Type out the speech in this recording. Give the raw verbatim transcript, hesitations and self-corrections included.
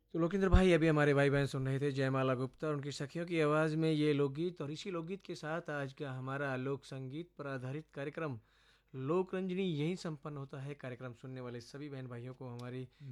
तो लोकेंद्र भाई, अभी हमारे भाई बहन सुन रहे थे जयमाला गुप्ता और उनकी सखियों की आवाज़ में ये लोकगीत, और इसी लोकगीत के साथ आज का हमारा लोक संगीत पर आधारित कार्यक्रम लोक रंजनी यहीं संपन्न होता है। कार्यक्रम सुनने वाले सभी बहन भाइयों को हमारी